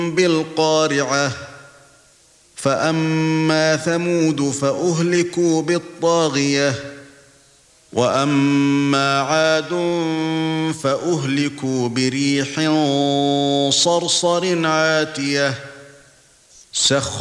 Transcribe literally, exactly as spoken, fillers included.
بالقارعة فأما ثمود فأهلكوا بالطاغية وأما عاد فأهلكوا بريح صرصر عاتية سخر